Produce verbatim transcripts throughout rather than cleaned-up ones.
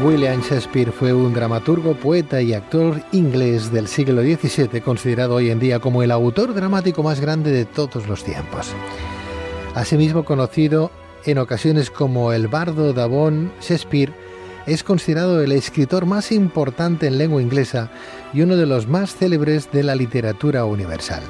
William Shakespeare fue un dramaturgo, poeta y actor inglés del siglo diecisiete, considerado hoy en día como el autor dramático más grande de todos los tiempos. Asimismo conocido en ocasiones como el bardo de Avon, Shakespeare es considerado el escritor más importante en lengua inglesa y uno de los más célebres de la literatura universal.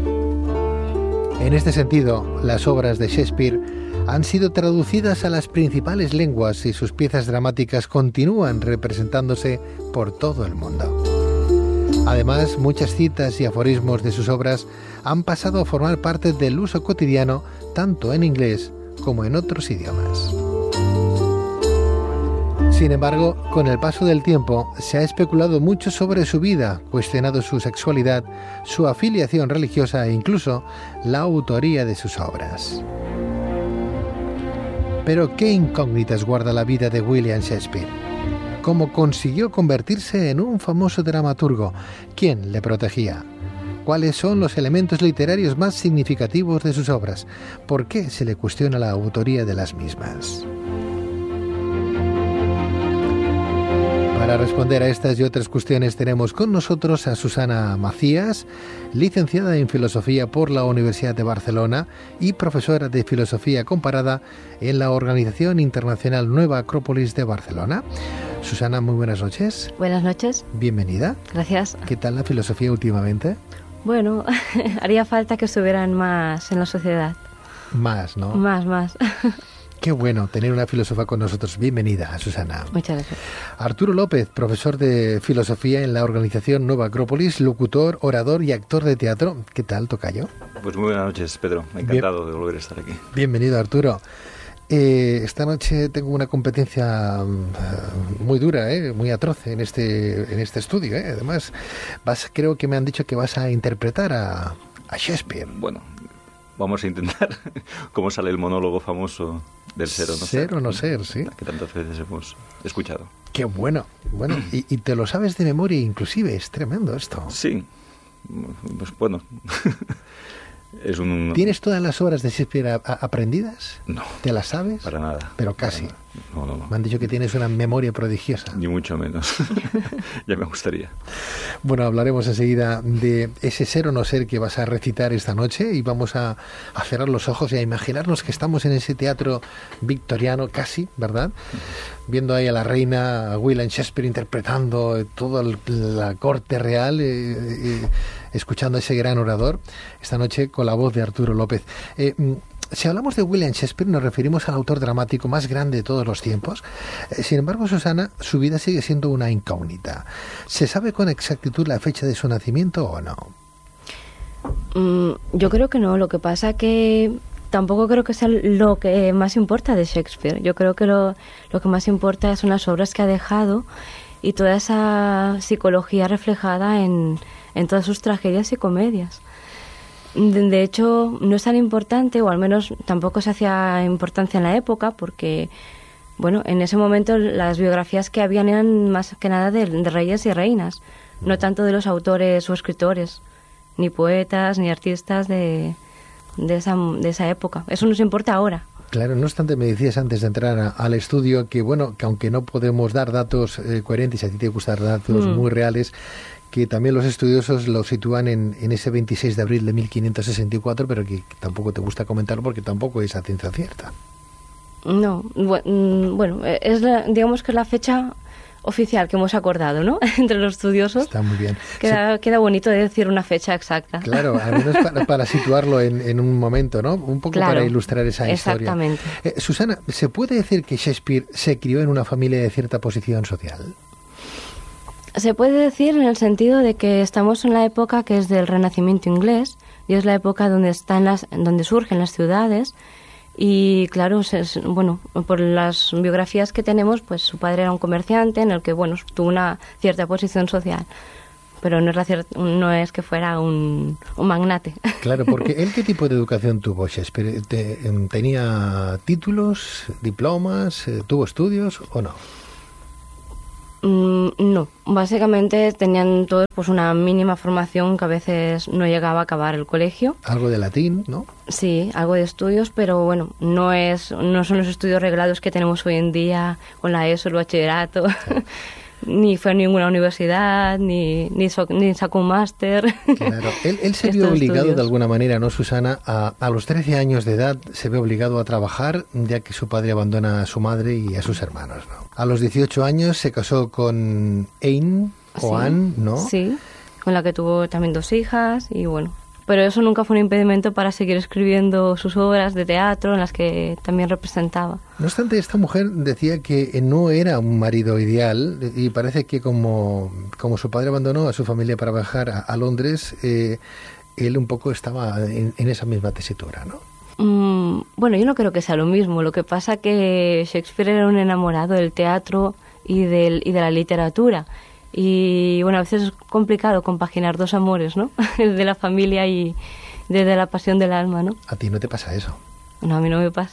En este sentido, las obras de Shakespeare han sido traducidas a las principales lenguas y sus piezas dramáticas continúan representándose por todo el mundo. Además, muchas citas y aforismos de sus obras han pasado a formar parte del uso cotidiano tanto en inglés como en otros idiomas. Sin embargo, con el paso del tiempo se ha especulado mucho sobre su vida, cuestionado su sexualidad, su afiliación religiosa e incluso la autoría de sus obras. Pero ¿qué incógnitas guarda la vida de William Shakespeare? ¿Cómo consiguió convertirse en un famoso dramaturgo? ¿Quién le protegía? ¿Cuáles son los elementos literarios más significativos de sus obras? ¿Por qué se le cuestiona la autoría de las mismas? Para responder a estas y otras cuestiones tenemos con nosotros a Susana Macías, licenciada en Filosofía por la Universidad de Barcelona y profesora de Filosofía Comparada en la Organización Internacional Nueva Acrópolis de Barcelona. Susana, muy buenas noches. Buenas noches. Bienvenida. Gracias. ¿Qué tal la filosofía últimamente? Bueno, haría falta que estuvieran más en la sociedad. Más, ¿no? Más, más. Qué bueno tener una filósofa con nosotros. Bienvenida, Susana. Muchas gracias. Arturo López, profesor de Filosofía en la Organización Nueva Acrópolis, locutor, orador y actor de teatro. ¿Qué tal, tocayo? Pues muy buenas noches, Pedro. Encantado Bien. de volver a estar aquí. Bienvenido, Arturo. Eh, esta noche tengo una competencia uh, muy dura, eh, muy atroz en este en este estudio. Eh. Además, vas, creo que me han dicho que vas a interpretar a, a Shakespeare. Bueno, vamos a intentar. ¿Cómo sale el monólogo famoso del ser o no ser? Ser o no ser, sí. Que tantas veces hemos escuchado. Qué bueno. Bueno, y, y te lo sabes de memoria inclusive. Es tremendo esto. Sí. Pues bueno... Es un... ¿Tienes todas las obras de Shakespeare a, a, aprendidas? No. ¿Te las sabes? Para nada. Pero casi. Nada. No, no, no. Me han dicho que tienes una memoria prodigiosa. Ni mucho menos. Ya me gustaría. Bueno, hablaremos enseguida de ese ser o no ser que vas a recitar esta noche y vamos a, a cerrar los ojos y a imaginarnos que estamos en ese teatro victoriano casi, ¿verdad? Uh-huh. Viendo ahí a la reina, a William Shakespeare interpretando toda la corte real, eh, eh, escuchando a ese gran orador, esta noche con la voz de Arturo López. Eh, Si hablamos de William Shakespeare, nos referimos al autor dramático más grande de todos los tiempos. Eh, sin embargo, Susana, su vida sigue siendo una incógnita. ¿Se sabe con exactitud la fecha de su nacimiento o no? Mm, yo creo que no. Lo que pasa que tampoco creo que sea lo que más importa de Shakespeare. Yo creo que lo, lo que más importa son las obras que ha dejado y toda esa psicología reflejada en, en todas sus tragedias y comedias. De hecho, no es tan importante, o al menos tampoco se hacía importancia en la época, porque, bueno, en ese momento las biografías que habían eran más que nada de, de reyes y reinas, no tanto de los autores o escritores, ni poetas, ni artistas de, de, esa, de esa época. Eso nos importa ahora. Claro, no obstante, me decías antes de entrar a, al estudio que, bueno, que aunque no podemos dar datos eh, coherentes, a ti te gustan datos mm. muy reales, que también los estudiosos lo sitúan en, en ese veintiséis de abril de mil quinientos sesenta y cuatro, pero que, que tampoco te gusta comentarlo porque tampoco es a ciencia cierta. No, bueno, es la, digamos que es la fecha oficial que hemos acordado, ¿no? Entre los estudiosos. Está muy bien. Queda, sí. queda bonito de decir una fecha exacta. Claro, al menos para, para situarlo en, en un momento, ¿no? Un poco claro, para ilustrar esa exactamente. historia. Exactamente. Eh, Susana, ¿se puede decir que Shakespeare se crió en una familia de cierta posición social? Se puede decir en el sentido de que estamos en la época que es del Renacimiento inglés y es la época donde están las, donde surgen las ciudades y claro, es, bueno, por las biografías que tenemos, pues su padre era un comerciante en el que bueno tuvo una cierta posición social, pero no es, la cier- no es que fuera un, un magnate. Claro, porque ¿él qué tipo de educación tuvo Shakespeare? ¿Tenía títulos, diplomas, tuvo estudios o no? Mm, no, básicamente tenían todos pues una mínima formación que a veces no llegaba a acabar el colegio. Algo de latín, ¿no? Sí, algo de estudios, pero bueno, no es no son los estudios reglados que tenemos hoy en día con la ESO, el bachillerato. Sí. Ni fue a ninguna universidad, ni, ni, so, ni sacó un máster. Claro, él, él se vio obligado estudios. de alguna manera, ¿no, Susana? A, a los trece años de edad se ve obligado a trabajar, ya que su padre abandona a su madre y a sus hermanos, ¿no? A los dieciocho años se casó con Anne, o sí, Anne, ¿no? Sí, con la que tuvo también dos hijas y bueno... Pero eso nunca fue un impedimento para seguir escribiendo sus obras de teatro en las que también representaba. No obstante, esta mujer decía que no era un marido ideal y parece que como, como su padre abandonó a su familia para viajar a, a Londres, eh, él un poco estaba en, en esa misma tesitura, ¿no? Mm, bueno, yo no creo que sea lo mismo. Lo que pasa que Shakespeare era un enamorado del teatro y, del, y de la literatura. Y bueno, a veces es complicado compaginar dos amores, ¿no? El de la familia y desde la pasión del alma, ¿no? ¿A ti no te pasa eso? No, a mí no me pasa.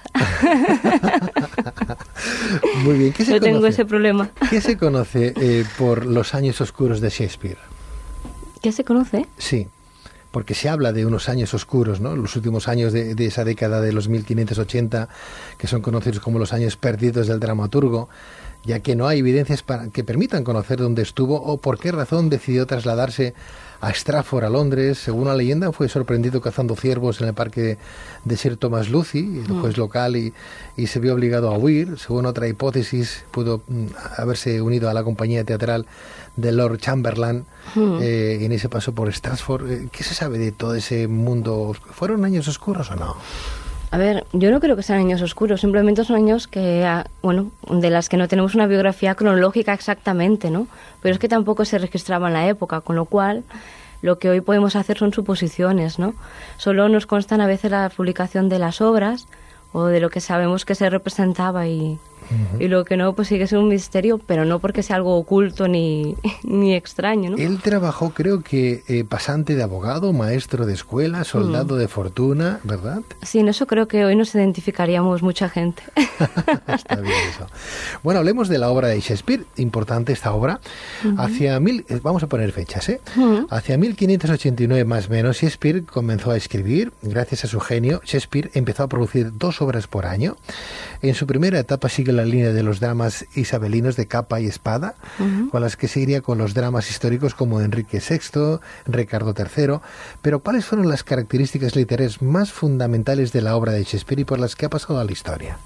Muy bien. ¿Qué se no conoce? tengo ese problema. ¿Qué se conoce eh, por los años oscuros de Shakespeare? ¿Qué se conoce? Sí, porque se habla de unos años oscuros, ¿no? Los últimos años de, de esa década de los mil quinientos ochenta, que son conocidos como los años perdidos del dramaturgo, ya que no hay evidencias para que permitan conocer dónde estuvo o por qué razón decidió trasladarse a Stratford, a Londres. Según la leyenda, fue sorprendido cazando ciervos en el parque de Sir Thomas Lucy, el juez local, y, y se vio obligado a huir. Según otra hipótesis, pudo mm, haberse unido a la compañía teatral de Lord Chamberlain mm. eh, en ese paso por Stratford. ¿Qué se sabe de todo ese mundo? ¿Fueron años oscuros o no? A ver, yo no creo que sean años oscuros, simplemente son años que, bueno, de las que no tenemos una biografía cronológica exactamente, ¿no? Pero es que tampoco se registraba en la época, con lo cual lo que hoy podemos hacer son suposiciones, ¿no? Solo nos constan a veces la publicación de las obras o de lo que sabemos que se representaba y... Uh-huh. Y lo que no, pues sigue siendo un misterio, pero no porque sea algo oculto ni, ni extraño, ¿no? Él trabajó, creo que, eh, pasante de abogado, maestro de escuela, soldado uh-huh. de fortuna, ¿verdad? Sí, en eso creo que hoy nos identificaríamos mucha gente. Está bien eso. Bueno, hablemos de la obra de Shakespeare, importante esta obra. Uh-huh. Hacia mil, vamos a poner fechas, ¿eh? Uh-huh. Hacia mil quinientos ochenta y nueve más o menos, Shakespeare comenzó a escribir. Gracias a su genio, Shakespeare empezó a producir dos obras por año. En su primera etapa sigue la línea de los dramas isabelinos de capa y espada, uh-huh. con las que seguiría con los dramas históricos como Enrique sexto, Ricardo tercero. Pero ¿cuáles fueron las características literarias más fundamentales de la obra de Shakespeare y por las que ha pasado a la historia?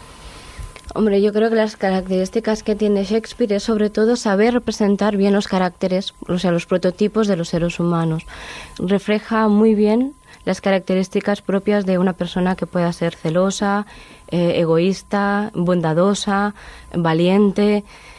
Hombre, yo creo que las características que tiene Shakespeare es sobre todo saber representar bien los caracteres, o sea, los prototipos de los seres humanos. Refleja muy bien las características propias de una persona que pueda ser celosa, eh, egoísta, bondadosa, valiente,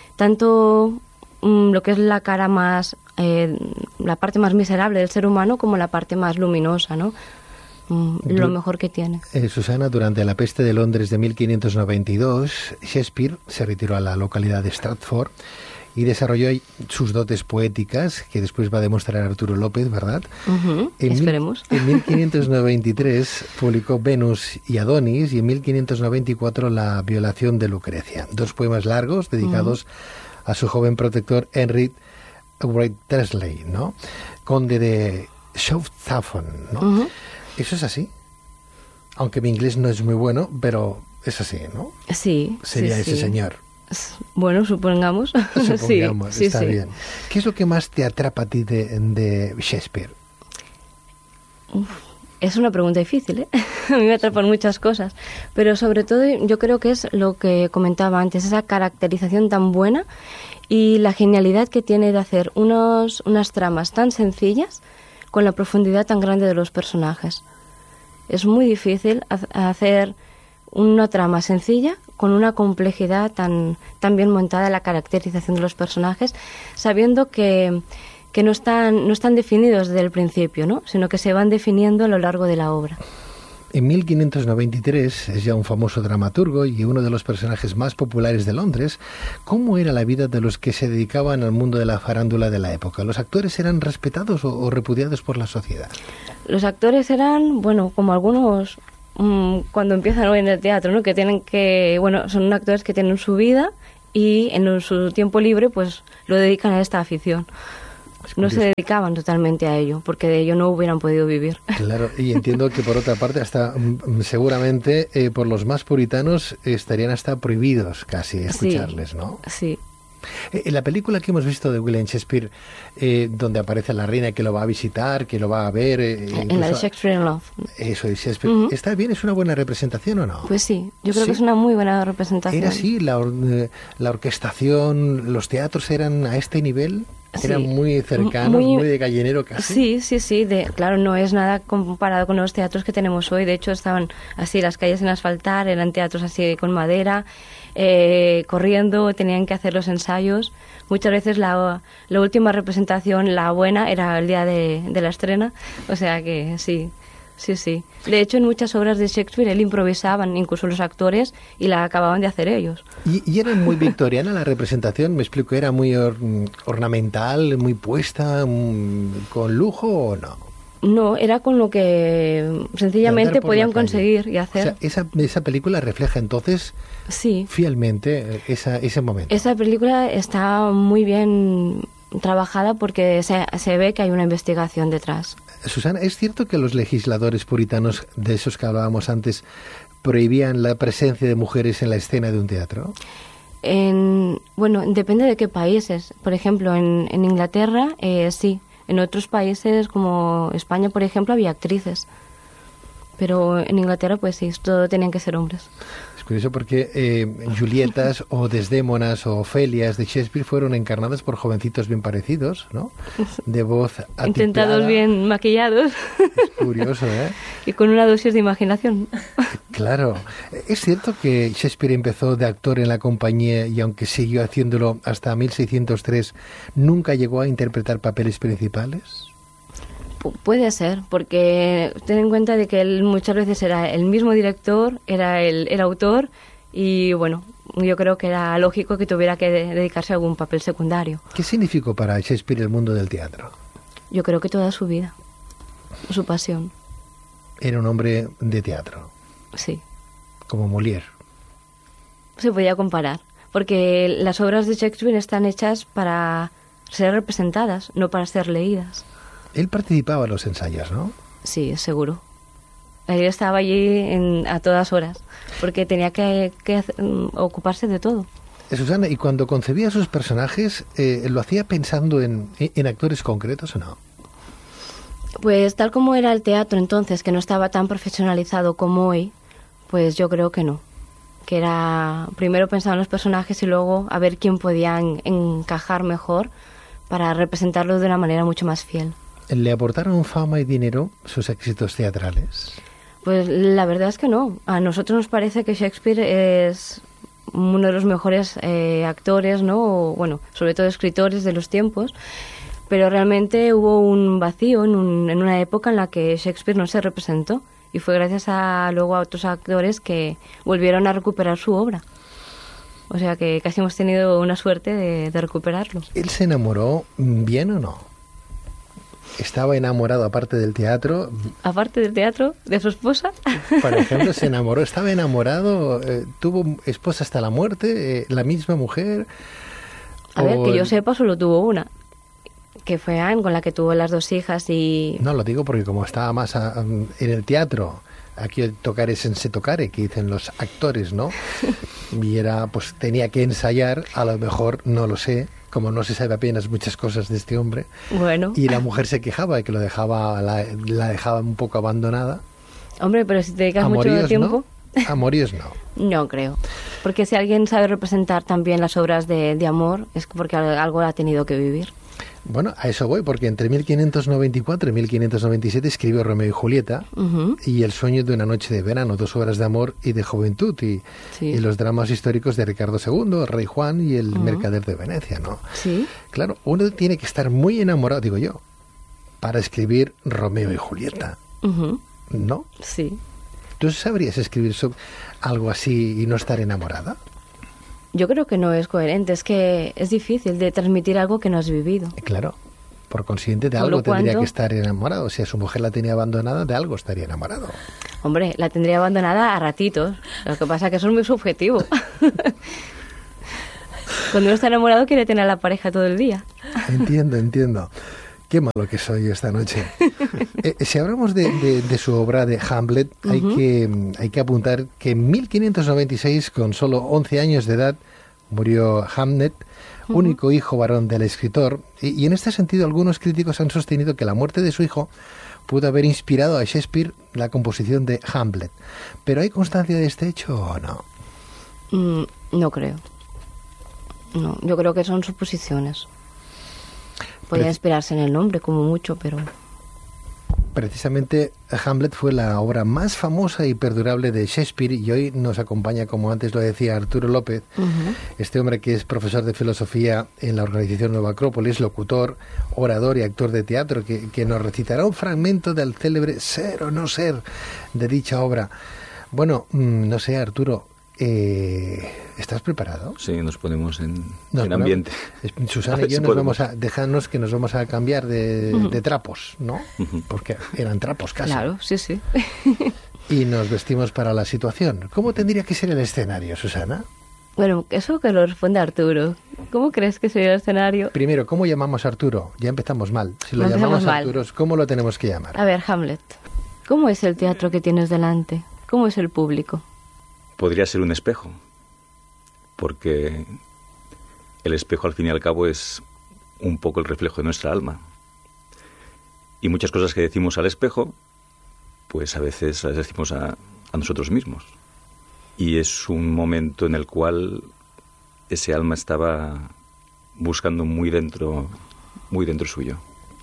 tanto mm, lo que es la cara más, eh, la parte más miserable del ser humano como la parte más luminosa, ¿no? Mm, lo mejor que tiene. Eh, Susana, durante la peste de Londres de mil quinientos noventa y dos, Shakespeare se retiró a la localidad de Stratford y desarrolló sus dotes poéticas, que después va a demostrar Arturo López, ¿verdad? Uh-huh, en esperemos. Mil, en mil quinientos noventa y tres publicó Venus y Adonis y en mil quinientos noventa y cuatro La violación de Lucrecia. Dos poemas largos dedicados uh-huh. a su joven protector Henry Wright-Tetley, ¿no? Conde de Southampton, ¿no? Uh-huh. ¿Eso es así? Aunque mi inglés no es muy bueno, pero es así, ¿no? Sí. Sería sí, ese sí. señor. Bueno, supongamos. Supongamos, sí, está sí, bien. Sí. ¿Qué es lo que más te atrapa a ti de, de Shakespeare? Uf, es una pregunta difícil, ¿eh? A mí me atrapan muchas cosas, pero sobre todo yo creo que es lo que comentaba antes, esa caracterización tan buena y la genialidad que tiene de hacer unos, unas tramas tan sencillas con la profundidad tan grande de los personajes. Es muy difícil hacer una trama sencilla con una complejidad tan, tan bien montada en la caracterización de los personajes, sabiendo que, que no están, no están definidos desde el principio, ¿no? Sino que se van definiendo a lo largo de la obra. En mil quinientos noventa y tres es ya un famoso dramaturgo y uno de los personajes más populares de Londres. ¿Cómo era la vida de los que se dedicaban al mundo de la farándula de la época? ¿Los actores eran respetados o, o repudiados por la sociedad? Los actores eran, bueno, como algunos mmm, cuando empiezan hoy en el teatro, ¿no? Que tienen que, bueno, son actores que tienen su vida y en su tiempo libre pues lo dedican a esta afición. No se dedicaban totalmente a ello, porque de ello no hubieran podido vivir. Claro, y entiendo que por otra parte, hasta seguramente eh, por los más puritanos estarían hasta prohibidos casi escucharles, sí, ¿no? Sí. En la película que hemos visto de William Shakespeare, eh, donde aparece la reina que lo va a visitar, que lo va a ver... Eh, en la de Shakespeare in Love. Eso, de Shakespeare. Uh-huh. ¿Está bien? ¿Es una buena representación o no? Pues sí, yo creo ¿Sí? que es una muy buena representación. ¿Era así? ¿La, or la orquestación, los teatros eran a este nivel? ¿Eran sí, muy cercanos, muy, muy de gallinero casi? Sí, sí, sí. De, claro, no es nada comparado con los teatros que tenemos hoy. De hecho, estaban así las calles sin asfaltar, eran teatros así con madera, eh, corriendo, tenían que hacer los ensayos. Muchas veces la, la última representación, la buena, era el día de, de la estrena. O sea que sí. Sí, sí. De hecho, en muchas obras de Shakespeare él improvisaban, incluso los actores, y la acababan de hacer ellos. ¿Y, y era muy victoriana la representación? Me explico, ¿era muy or, ornamental, muy puesta, muy, con lujo o no? No, era con lo que sencillamente podían conseguir y hacer. O sea, esa, esa película refleja entonces sí. fielmente esa, ese momento. Esa película está muy bien trabajada porque se, se ve que hay una investigación detrás. Susana, ¿es cierto que los legisladores puritanos, de esos que hablábamos antes, prohibían la presencia de mujeres en la escena de un teatro? En, bueno, depende de qué países. Por ejemplo, en, en Inglaterra, eh, sí. En otros países, como España, por ejemplo, había actrices. Pero en Inglaterra, pues sí, todo tenían que ser hombres. Es curioso porque eh, Julietas o Desdémonas o Ofelias de Shakespeare fueron encarnadas por jovencitos bien parecidos, ¿no? De voz atiplada. Intentados bien maquillados. Es curioso, ¿eh? Y con una dosis de imaginación. Claro. ¿Es cierto que Shakespeare empezó de actor en la compañía y aunque siguió haciéndolo hasta mil seiscientos tres, nunca llegó a interpretar papeles principales? Puede ser, porque ten en cuenta de que él muchas veces era el mismo director, era el, el autor y bueno, yo creo que era lógico que tuviera que de, dedicarse a algún papel secundario. ¿Qué significó para Shakespeare el mundo del teatro? Yo creo que toda su vida, su pasión. Era un hombre de teatro. Sí. Como Molière. Se podía comparar, porque las obras de Shakespeare están hechas para ser representadas, no para ser leídas. Él participaba en los ensayos, ¿no? Sí, seguro. Él estaba allí en, a todas horas, porque tenía que, que um, ocuparse de todo. Susana, ¿y cuando concebía sus personajes, eh, lo hacía pensando en, en actores concretos o no? Pues tal como era el teatro entonces, que no estaba tan profesionalizado como hoy, pues yo creo que no. Que era primero pensar en los personajes y luego a ver quién podía en, encajar mejor para representarlos de una manera mucho más fiel. ¿Le aportaron fama y dinero sus éxitos teatrales? Pues la verdad es que no. A nosotros nos parece que Shakespeare es uno de los mejores eh, actores, ¿no? O, bueno, sobre todo escritores de los tiempos, pero realmente hubo un vacío en, un, en una época en la que Shakespeare no se representó y fue gracias a luego a otros actores que volvieron a recuperar su obra. O sea que casi hemos tenido una suerte de, de recuperarlo. ¿Él se enamoró bien o no? ¿Estaba enamorado aparte del teatro? ¿Aparte del teatro? ¿De su esposa? Por ejemplo, se enamoró, estaba enamorado, eh, tuvo esposa hasta la muerte, eh, la misma mujer. A o... ver, que yo sepa, solo tuvo una, que fue Anne, con la que tuvo las dos hijas y... No, lo digo porque como estaba más a, a, en el teatro, aquí tocar es en se tocare, que dicen los actores, ¿no? Y era, pues tenía que ensayar, a lo mejor, no lo sé, como no se sabe apenas muchas cosas de este hombre. Bueno. Y la mujer se quejaba de que lo dejaba, la, la dejaba un poco abandonada. Hombre, pero si te dedicas mucho tiempo... ¿no? Amoríos no. No creo. Porque si alguien sabe representar también las obras de, de amor, es porque algo ha tenido que vivir. Bueno, a eso voy, porque entre mil quinientos noventa y cuatro y mil quinientos noventa y siete escribió Romeo y Julieta, uh-huh, y El sueño de una noche de verano, dos obras de amor y de juventud, y, sí, y los dramas históricos de Ricardo segundo, el Rey Juan y el uh-huh, mercader de Venecia, ¿no? Sí. Claro, uno tiene que estar muy enamorado, digo yo, para escribir Romeo y Julieta, uh-huh, ¿no? Sí. ¿Tú sabrías escribir sobre algo así y no estar enamorada? Yo creo que no es coherente, es que es difícil de transmitir algo que no has vivido. Claro, por consiguiente de algo tendría cuanto... que estar enamorado. Si a su mujer la tenía abandonada, de algo estaría enamorado. Hombre, la tendría abandonada a ratitos, lo que pasa es que eso es muy subjetivo. Cuando uno está enamorado quiere tener a la pareja todo el día. Entiendo, entiendo. Qué malo que soy esta noche. Eh, si hablamos de, de, de su obra de Hamlet, uh-huh. hay, que, hay que apuntar que en mil quinientos noventa y seis, con solo once años de edad, murió Hamlet, uh-huh. único hijo varón del escritor. Y, y en este sentido, algunos críticos han sostenido que la muerte de su hijo pudo haber inspirado a Shakespeare la composición de Hamlet. ¿Pero hay constancia de este hecho o no? Mm, no creo. No, yo creo que son suposiciones. Podría inspirarse en el nombre, como mucho, pero... Precisamente Hamlet fue la obra más famosa y perdurable de Shakespeare, y hoy nos acompaña, como antes lo decía, Arturo López, uh-huh. este hombre que es profesor de filosofía en la organización Nueva Acrópolis, locutor, orador y actor de teatro, que, que nos recitará un fragmento del célebre Ser o no ser de dicha obra. Bueno, no sé, Arturo, Eh, ¿estás preparado? Sí, nos ponemos en, nos en ambiente. Ponemos, Susana y yo nos vamos a dejarnos que nos vamos a cambiar de, uh-huh. de trapos, ¿no? Uh-huh. Porque eran trapos casi. Claro, sí, sí. Y nos vestimos para la situación. ¿Cómo tendría que ser el escenario, Susana? Bueno, eso que lo responde Arturo. ¿Cómo crees que sería el escenario? Primero, ¿cómo llamamos a Arturo? Ya empezamos mal. Si lo no llamamos a Arturo, ¿cómo lo tenemos que llamar? A ver, Hamlet, ¿cómo es el teatro que tienes delante? ¿Cómo es el público? Podría ser un espejo, porque el espejo al fin y al cabo es un poco el reflejo de nuestra alma. Y muchas cosas que decimos al espejo, pues a veces las decimos a, a nosotros mismos. Y es un momento en el cual ese alma estaba buscando muy dentro, muy dentro suyo.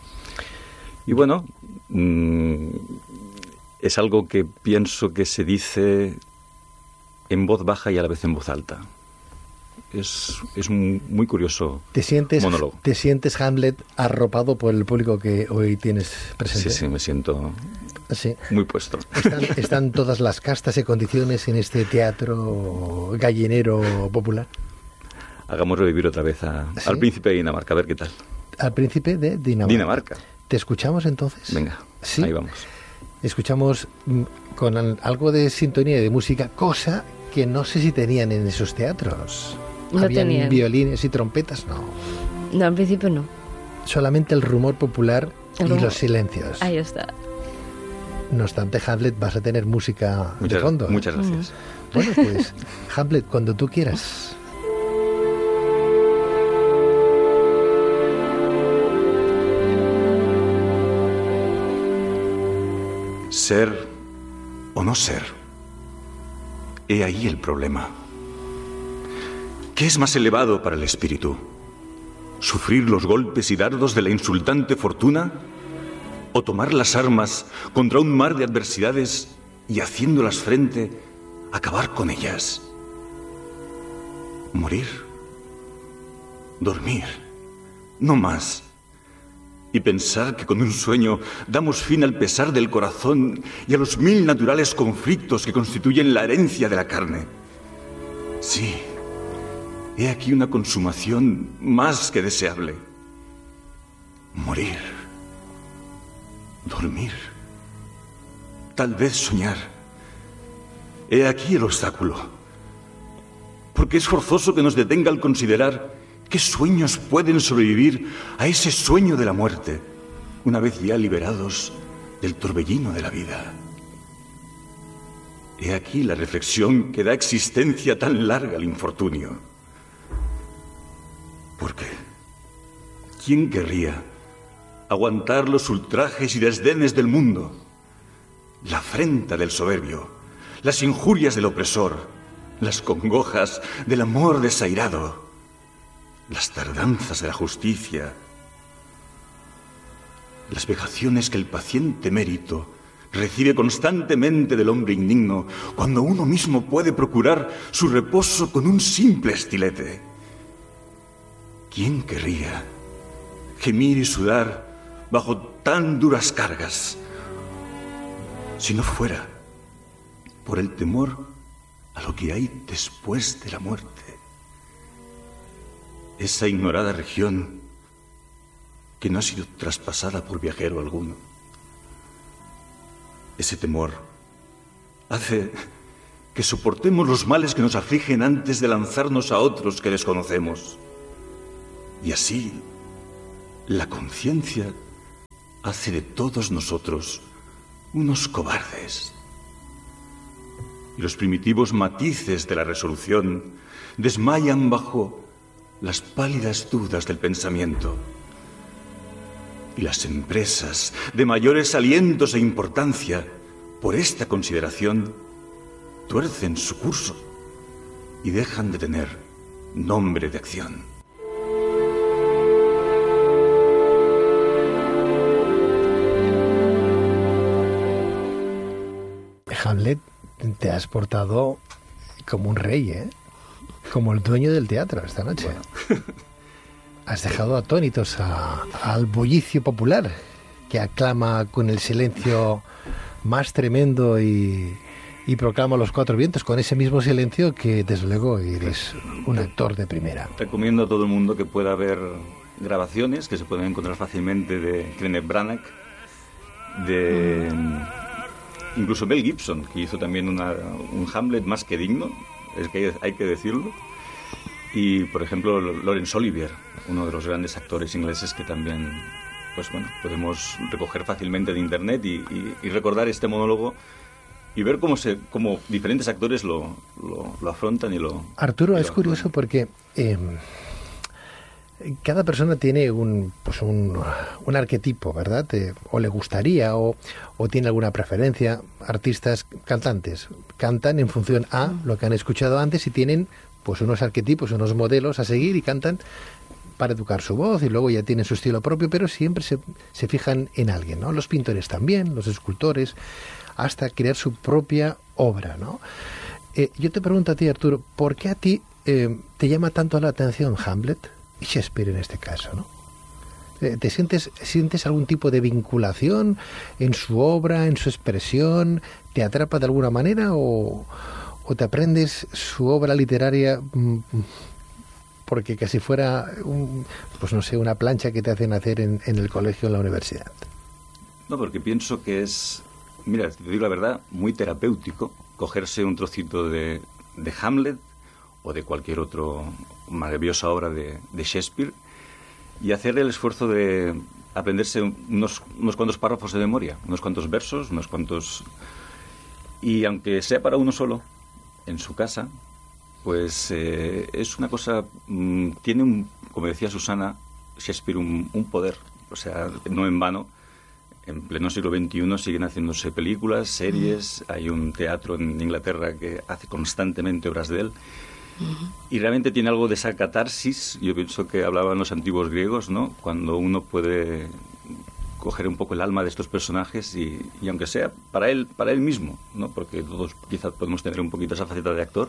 Y bueno, mmm, es algo que pienso que se dice en voz baja y a la vez en voz alta. Es, es un muy curioso ¿Te sientes, monólogo. ¿Te sientes, Hamlet, arropado por el público que hoy tienes presente? Sí, sí, me siento sí. muy puesto. ¿Están, ¿Están todas las castas y condiciones en este teatro gallinero popular? Hagamos revivir otra vez a, ¿sí? al príncipe de Dinamarca, a ver qué tal. Al príncipe de Dinamarca. Dinamarca. ¿Te escuchamos entonces? Venga, ¿sí? Ahí vamos. Escuchamos con algo de sintonía y de música, cosa que no sé si tenían en esos teatros. No ¿Habían tenían. violines y trompetas? No. No, al principio no. Solamente el rumor popular el y rumor. los silencios. Ahí está. No obstante, Hamlet, vas a tener música muchas, de fondo. Muchas gracias. Mm. Bueno, pues, Hamlet, cuando tú quieras. Ser o no ser. He ahí el problema. ¿Qué es más elevado para el espíritu? ¿Sufrir los golpes y dardos de la insultante fortuna? ¿O tomar las armas contra un mar de adversidades y, haciéndolas frente, acabar con ellas? ¿Morir? ¿Dormir? No más. Y pensar que con un sueño damos fin al pesar del corazón y a los mil naturales conflictos que constituyen la herencia de la carne. Sí, he aquí una consumación más que deseable. Morir. Dormir. Tal vez soñar. He aquí el obstáculo. Porque es forzoso que nos detenga al considerar ¿qué sueños pueden sobrevivir a ese sueño de la muerte, una vez ya liberados del torbellino de la vida? He aquí la reflexión que da existencia tan larga al infortunio. Porque ¿quién querría aguantar los ultrajes y desdenes del mundo, la afrenta del soberbio, las injurias del opresor, las congojas del amor desairado, las tardanzas de la justicia, las vejaciones que el paciente mérito recibe constantemente del hombre indigno cuando uno mismo puede procurar su reposo con un simple estilete? ¿Quién querría gemir y sudar bajo tan duras cargas si no fuera por el temor a lo que hay después de la muerte? Esa ignorada región que no ha sido traspasada por viajero alguno. Ese temor hace que soportemos los males que nos afligen antes de lanzarnos a otros que desconocemos. Y así, la conciencia hace de todos nosotros unos cobardes. Y los primitivos matices de la resolución desmayan bajo las pálidas dudas del pensamiento. Y las empresas de mayores alientos e importancia, por esta consideración, tuercen su curso y dejan de tener nombre de acción. Hamlet, te has portado como un rey, ¿eh? Como el dueño del teatro esta noche. Bueno. Has dejado atónitos a, al bullicio popular que aclama con el silencio más tremendo y, y proclama los cuatro vientos, con ese mismo silencio que desde luego eres un actor de primera. Recomiendo a todo el mundo que pueda ver grabaciones que se pueden encontrar fácilmente de Kenneth Branagh, de mm. incluso Mel Gibson, que hizo también una, un Hamlet más que digno, es que hay, hay que decirlo. Y, por ejemplo, Laurence Olivier, uno de los grandes actores ingleses que también, pues bueno, podemos recoger fácilmente de internet y, y, y recordar este monólogo y ver cómo se cómo diferentes actores lo, lo, lo afrontan y lo... Arturo, y lo es curioso porque eh, cada persona tiene un, pues un, un arquetipo, ¿verdad? Eh, o le gustaría o, o tiene alguna preferencia. Artistas, cantantes, cantan en función a lo que han escuchado antes y tienen pues unos arquetipos, unos modelos a seguir y cantan para educar su voz y luego ya tienen su estilo propio, pero siempre se, se fijan en alguien, ¿no? Los pintores también, los escultores, hasta crear su propia obra, ¿no? Eh, yo te pregunto a ti, Arturo, ¿por qué a ti eh, te llama tanto la atención Hamlet y Shakespeare en este caso, ¿no? Eh, ¿Te sientes, sientes algún tipo de vinculación en su obra, en su expresión? ¿Te atrapa de alguna manera o...? ¿O te aprendes su obra literaria porque casi fuera, un, pues no sé, una plancha que te hacen hacer en, en el colegio o en la universidad? No, porque pienso que es, mira, te digo la verdad, muy terapéutico cogerse un trocito de, de Hamlet o de cualquier otro maravillosa obra de, de Shakespeare y hacer el esfuerzo de aprenderse unos, unos cuantos párrafos de memoria, unos cuantos versos, unos cuantos... Y aunque sea para uno solo, en su casa, pues eh, es una cosa, mmm, tiene un, como decía Susana, Shakespeare un, un poder, o sea, no en vano, en pleno siglo veintiuno siguen haciéndose películas, series, hay un teatro en Inglaterra que hace constantemente obras de él, y realmente tiene algo de esa catarsis, yo pienso que hablaban los antiguos griegos, ¿no? Cuando uno puede coger un poco el alma de estos personajes y, y aunque sea para él para él mismo, ¿no? Porque todos quizás podemos tener un poquito esa faceta de actor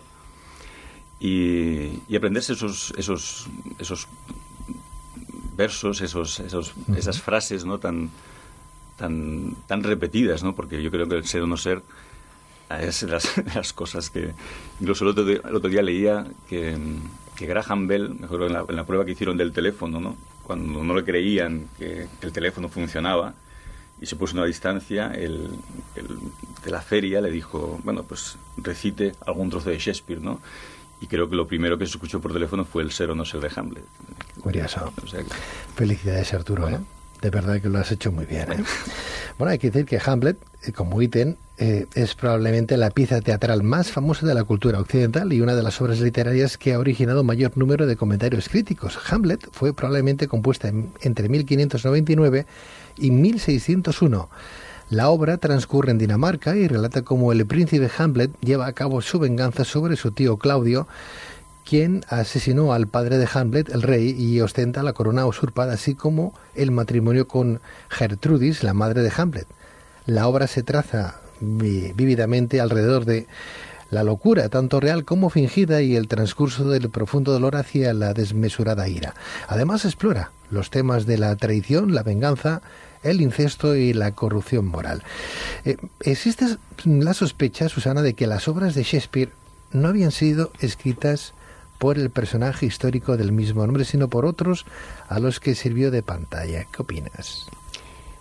y, y aprenderse esos esos esos versos, esos esos uh-huh. esas frases, ¿no? tan tan tan repetidas, ¿no? Porque yo creo que el ser o no ser es de las, las cosas que incluso el otro día, el otro día leía que, que Graham Bell, mejor en la, en la prueba que hicieron del teléfono, ¿no? Cuando no le creían que, que el teléfono funcionaba y se puso a una distancia, el, el de la feria le dijo, bueno, pues recite algún trozo de Shakespeare, ¿no? Y creo que lo primero que se escuchó por teléfono fue el ser o no ser de Hamlet. Curioso. O sea que... Felicidades, Arturo, bueno. ¿eh? De verdad que lo has hecho muy bien, ¿eh? Bueno, bueno hay que decir que Hamlet, eh, como ítem, eh, es probablemente la pieza teatral más famosa de la cultura occidental y una de las obras literarias que ha originado mayor número de comentarios críticos. Hamlet fue probablemente compuesta en, entre mil quinientos noventa y nueve y mil seiscientos uno. La obra transcurre en Dinamarca y relata cómo el príncipe Hamlet lleva a cabo su venganza sobre su tío Claudio, quien asesinó al padre de Hamlet, el rey, y ostenta la corona usurpada, así como el matrimonio con Gertrudis, la madre de Hamlet. La obra se traza vívidamente alrededor de la locura, tanto real como fingida, y el transcurso del profundo dolor hacia la desmesurada ira. Además explora los temas de la traición, la venganza, el incesto y la corrupción moral. Eh, existe la sospecha, Susana, de que las obras de Shakespeare no habían sido escritas por el personaje histórico del mismo nombre, sino por otros a los que sirvió de pantalla. ¿Qué opinas?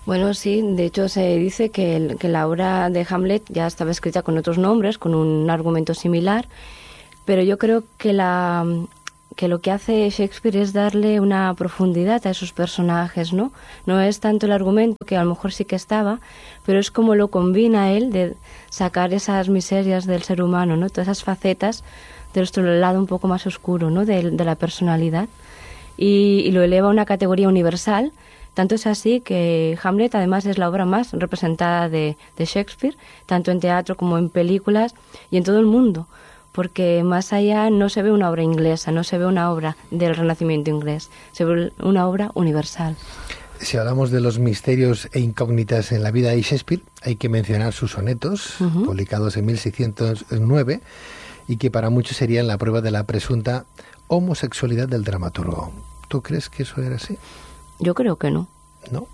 Bueno, sí, de hecho se dice que, el, que la obra de Hamlet ya estaba escrita con otros nombres, con un argumento similar, pero yo creo que, la, que lo que hace Shakespeare es darle una profundidad a esos personajes, ¿no? No es tanto el argumento, que a lo mejor sí que estaba, pero es como lo combina él de sacar esas miserias del ser humano, ¿no? Todas esas facetas de nuestro lado un poco más oscuro, ¿no? De, de la personalidad. Y, y lo eleva a una categoría universal. Tanto es así que Hamlet además es la obra más representada de, de Shakespeare, tanto en teatro como en películas y en todo el mundo, porque más allá no se ve una obra inglesa, no se ve una obra del Renacimiento inglés, se ve una obra universal. Si hablamos de los misterios e incógnitas en la vida de Shakespeare, hay que mencionar sus sonetos, uh-huh. publicados en mil seiscientos nueve, y que para muchos serían la prueba de la presunta homosexualidad del dramaturgo. ¿Tú crees que eso era así? Yo creo que no. ¿No?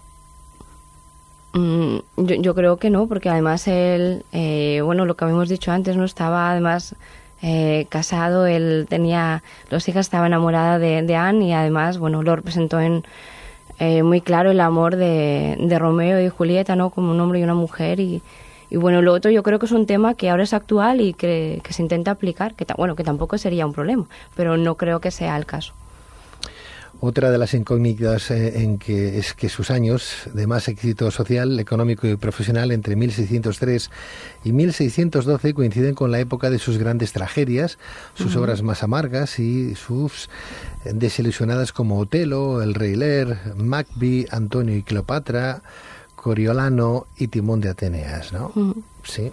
Mm, yo, yo creo que no, porque además él, eh, bueno, lo que habíamos dicho antes, no estaba además eh, casado, él tenía, los hijas, estaba enamorada de, de Anne y además, bueno, lo representó en eh, muy claro el amor de, de Romeo y Julieta, ¿no? Como un hombre y una mujer y, y bueno, lo otro yo creo que es un tema que ahora es actual y que, que se intenta aplicar, que bueno, que tampoco sería un problema, pero no creo que sea el caso. Otra de las incógnitas eh, en que es que sus años de más éxito social, económico y profesional entre mil seiscientos tres y mil seiscientos doce coinciden con la época de sus grandes tragedias, sus uh-huh. obras más amargas y sus desilusionadas como Otelo, El Rey Lear, Macbeth, Antonio y Cleopatra, Coriolano y Timón de Ateneas, ¿no? Uh-huh. Sí.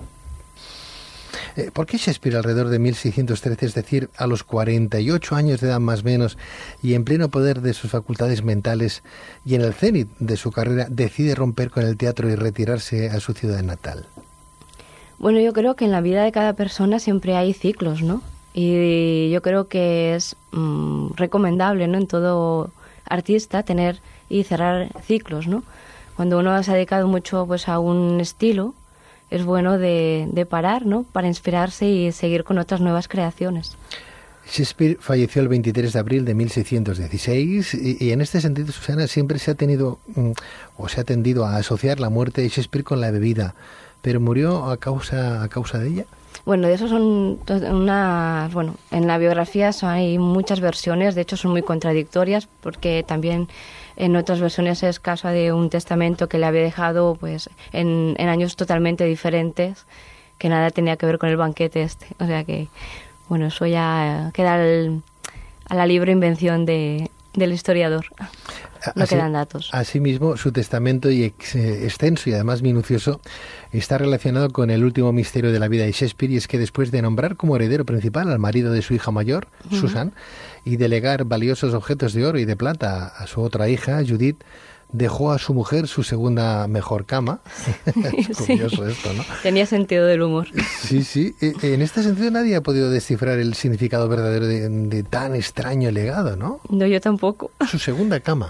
¿Por qué Shakespeare alrededor de mil seiscientos trece, es decir, a los cuarenta y ocho años de edad más o menos, y en pleno poder de sus facultades mentales y en el cénit de su carrera, decide romper con el teatro y retirarse a su ciudad natal? Bueno, yo creo que en la vida de cada persona siempre hay ciclos, ¿no? Y yo creo que es mmm, recomendable, ¿no? En todo artista tener y cerrar ciclos, ¿no? Cuando uno se ha dedicado mucho pues a un estilo, es bueno de, de parar, ¿no? Para inspirarse y seguir con otras nuevas creaciones. Shakespeare falleció el veintitrés de abril de mil seiscientos dieciséis y, y en este sentido, Susana, siempre se ha tenido mm, o se ha tendido a asociar la muerte de Shakespeare con la bebida, pero murió a causa a causa de ella. Bueno, de eso son unas, bueno, en la biografía son, hay muchas versiones, de hecho son muy contradictorias porque también en otras versiones es caso de un testamento que le había dejado pues en, en años totalmente diferentes, que nada tenía que ver con el banquete este. O sea que, bueno, eso ya queda al, a la libre invención de, del historiador. No Así, quedan datos. Asimismo, su testamento, y ex, eh, extenso y además minucioso, está relacionado con el último misterio de la vida de Shakespeare, y es que después de nombrar como heredero principal al marido de su hija mayor, uh-huh. Susan, y delegar valiosos objetos de oro y de plata a su otra hija, Judith, dejó a su mujer su segunda mejor cama. Es curioso sí. esto, ¿no? Tenía sentido del humor. Sí, sí. En este sentido nadie ha podido descifrar el significado verdadero de, de tan extraño legado, ¿no? No, yo tampoco. Su segunda cama.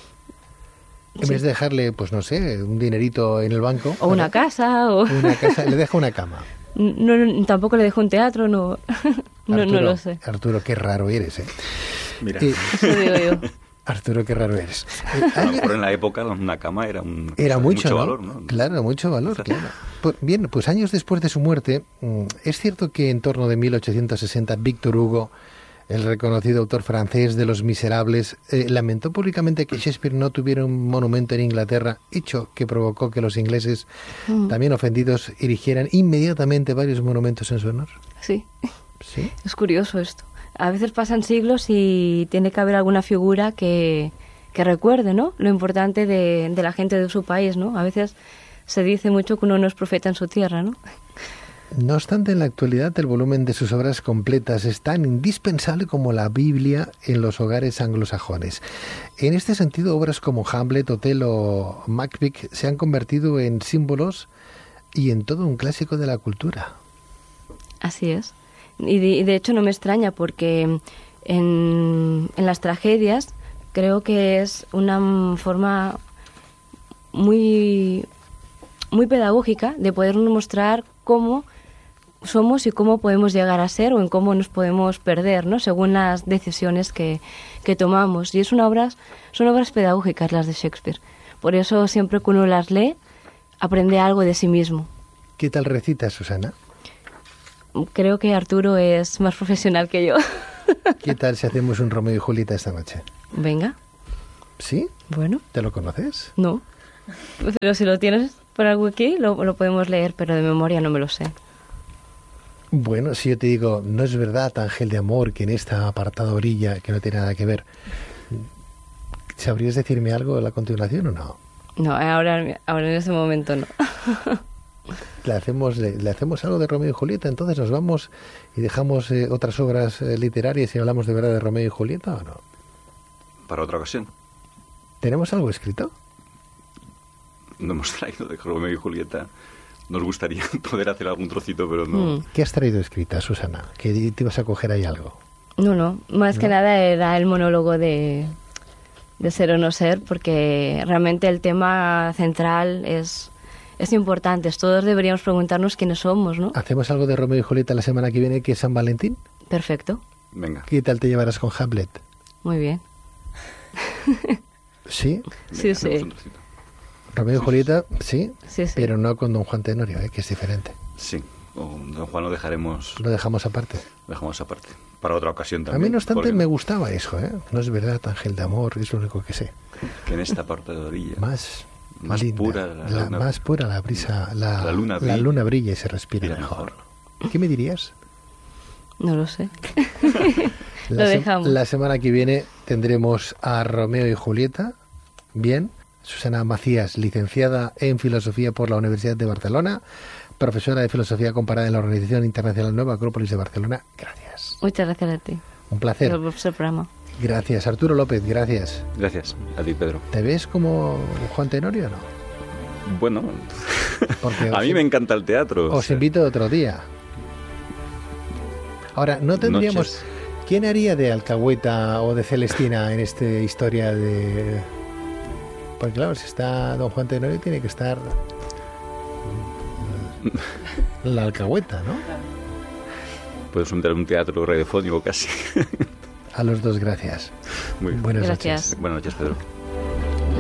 En sí. vez de dejarle, pues no sé, un dinerito en el banco. O una casa. O una casa, le deja una cama. No, no, tampoco le dejo un teatro, no. no, Arturo, no lo sé. Arturo, qué raro eres, ¿eh? Mira. Eh, Eso digo yo. Arturo, qué raro eres. A lo mejor en la época una cama era un era mucho, mucho ¿no? valor, ¿no? Claro, mucho valor, claro. Pues, bien, pues años después de su muerte, es cierto que en torno de mil ochocientos sesenta Víctor Hugo, el reconocido autor francés de Los Miserables, eh, lamentó públicamente que Shakespeare no tuviera un monumento en Inglaterra, hecho que provocó que los ingleses, mm. también ofendidos, erigieran inmediatamente varios monumentos en su honor. Sí. ¿Sí? Es curioso esto. A veces pasan siglos y tiene que haber alguna figura que, que recuerde, ¿no?, lo importante de, de la gente de su país, ¿no? A veces se dice mucho que uno no es profeta en su tierra, ¿no? No obstante, en la actualidad el volumen de sus obras completas es tan indispensable como la Biblia en los hogares anglosajones. En este sentido, obras como Hamlet, Otelo o Macbeth se han convertido en símbolos y en todo un clásico de la cultura. Así es. Y de, y de hecho no me extraña porque en, en las tragedias creo que es una forma muy, muy pedagógica de podernos mostrar cómo somos y cómo podemos llegar a ser o en cómo nos podemos perder, ¿no?, según las decisiones que, que tomamos. Y es una obra, son obras pedagógicas las de Shakespeare, Por eso siempre que uno las lee, aprende algo de sí mismo. ¿Qué tal recita, Susana? Creo que Arturo es más profesional que yo. ¿Qué tal si hacemos un Romeo y Julieta esta noche? Venga. ¿Sí? Bueno. ¿Te lo conoces? No. Pero si lo tienes por algo aquí, lo, lo podemos leer, pero de memoria no me lo sé. Bueno, si yo te digo, no es verdad, ángel de amor, que en esta apartado brilla, que no tiene nada que ver, ¿sabrías decirme algo a la continuación o no? No, ahora, ahora en ese momento no. ¿Le hacemos, le, le hacemos algo de Romeo y Julieta? Entonces nos vamos y dejamos eh, otras obras eh, literarias y hablamos de verdad de Romeo y Julieta o no. Para otra ocasión. ¿Tenemos algo escrito? No hemos traído de Romeo y Julieta. Nos gustaría poder hacer algún trocito, pero no. Mm. ¿Qué has traído escrita, Susana? Que te ibas a coger ahí algo. No, no. Más ¿No? que nada era el monólogo de, de ser o no ser, porque realmente el tema central es, es importante. Todos deberíamos preguntarnos quiénes somos, ¿no? ¿Hacemos algo de Romeo y Julieta la semana que viene, que es San Valentín? Perfecto. Venga. ¿Qué tal te llevarás con Hamlet? Muy bien. ¿Sí? Sí, Venga, hacemos sí. un trocito. Romeo y Julieta, sí, Sí, sí. pero no con Don Juan Tenorio, ¿eh? Que es diferente. Sí. O Don Juan lo dejaremos, Lo dejamos aparte. lo dejamos aparte. Para otra ocasión A también. mí, no obstante, porque me gustaba eso, ¿eh? No es verdad, ángel de amor, es lo único que sé. Que en esta parte de orilla. Más, Más linda, pura la la, luna. más pura la brisa, la, La luna la brilla. luna brilla y se respira Mira mejor. mejor. ¿Qué me dirías? No lo sé. La Lo se- dejamos. La semana que viene tendremos a Romeo y Julieta. Bien. Susana Macías, licenciada en Filosofía por la Universidad de Barcelona, profesora de Filosofía Comparada en la Organización Internacional Nueva Acrópolis de Barcelona. Gracias. Muchas gracias a ti. Un placer. Por el programa. Gracias. Arturo López, gracias. Gracias. A ti, Pedro. ¿Te ves como Juan Tenorio o no? Bueno, Porque a os mí me encanta el teatro. o Os sea, invito otro día. Ahora, ¿no tendríamos... noches. ¿Quién haría de Alcahueta o de Celestina en esta historia de...? Porque claro, si está Don Juan Tenorio tiene que estar la Alcahueta, ¿no? Puedes montar un teatro radiofónico casi. A los dos, gracias. Muy bien. Buenas Gracias. noches. Buenas noches, Pedro.